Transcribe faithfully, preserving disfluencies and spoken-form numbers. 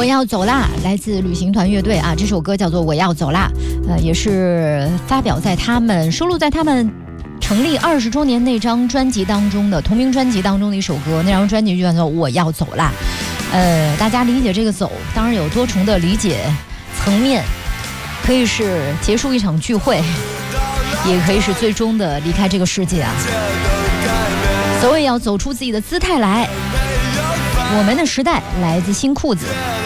我要走啦，来自旅行团乐队啊，这首歌叫做《我要走啦》，呃，也是发表在他们收录在他们成立二十周年那张专辑当中的同名专辑当中的一首歌，那张专辑就叫做《我要走啦》。呃，大家理解这个走，当然有多重的理解层面，可以是结束一场聚会，也可以是最终的离开这个世界啊。所谓要走出自己的姿态来。我们的时代来自新裤子。